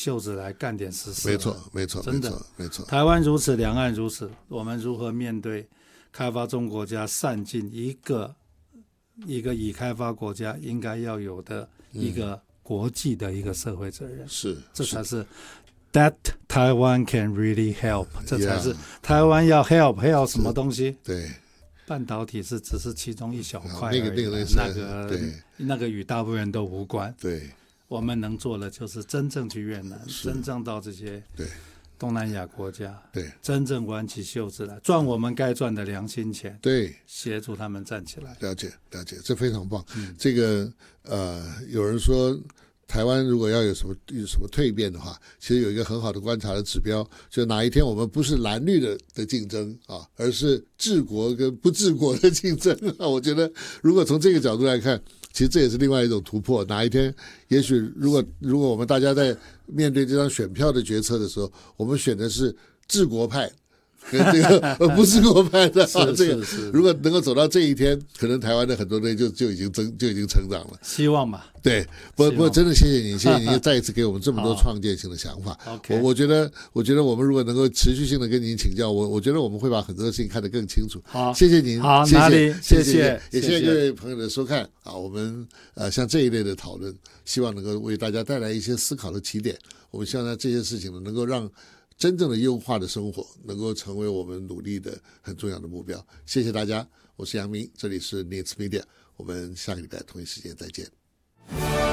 袖子来干点实事。 没错，没错， 真的没错。 台湾如此，两岸如此，我们如何面对开发中国家善尽一个已开发国家应该要有的一个国际的一个社会责任？ 是， 这才是 That Taiwan can really help， 这才是台湾要 help 什么东西？ 对。 半导体只是其中一小块而已，那个与大部分人都无关。 对， 我们能做的就是真正去越南，真正到这些东南亚国家， 对， 真正挽起袖子来赚我们该赚的良心钱， 对， 协助他们站起来。 了解，这非常棒。这个有人说，台湾如果要有什么蜕变的话，其实有一个很好的观察的指标，就哪一天我们不是蓝绿的竞争啊，而是治国跟不治国的竞争啊。我觉得如果从这个角度来看，其实这也是另外一种突破。哪一天也许如果我们大家在面对这张选票的决策的时候，我们选的是治国派跟这个不是国派的这个，如果能够走到这一天，可能台湾的很多东西就已经成长了。希望吧。对，不过真的谢谢你再一次给我们这么多创建性的想法。我觉得我们如果能够持续性的跟您请教，我觉得我们会把很多事情看得更清楚。好，谢谢您。好，哪里？谢谢，也谢谢各位朋友的收看啊。我们像这一类的讨论，希望能够为大家带来一些思考的起点。我们希望这些事情呢，能够让真正的优化的生活能够成为我们努力的很重要的目标。谢谢大家，我是杨明，这里是 Needs Media， 我们下个礼拜同一时间再见。